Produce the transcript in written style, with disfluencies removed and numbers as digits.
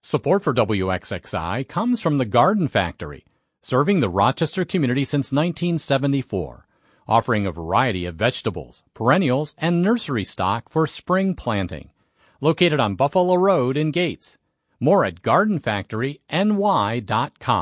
Support for WXXI comes from the Garden Factory, serving the Rochester community since 1974, offering a variety of vegetables, perennials, and nursery stock for spring planting. Located on Buffalo Road in Gates. More at gardenfactoryny.com.